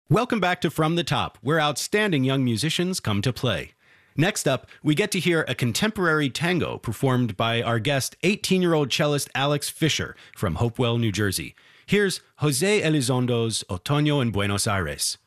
Welcome back to From the Top, where outstanding young musicians come to play. Next up, we get to hear a contemporary tango performed by our guest, 18-year-old cellist Alex Fisher from Hopewell, New Jersey. Here's Jose Elizondo's Otoño en Buenos Aires.